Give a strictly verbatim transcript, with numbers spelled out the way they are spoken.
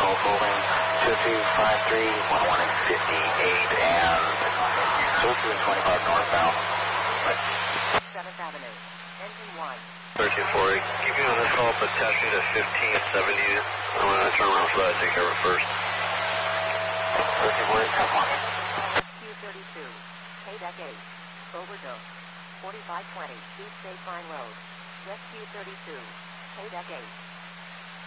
Golf holding two two five three, one one and fifty-eight, and so two and twenty-five northbound. seventh Avenue, engine one. thirteen forty, keep me on this call, but attach me to fifteen seventy. I'm going to turn around so that I take care of it first. thirteen forty, have one. Q thirty-two, K-Deck eight, overdose, forty-five twenty, East State Line Road. Rescue thirty-two, K-Deck eight.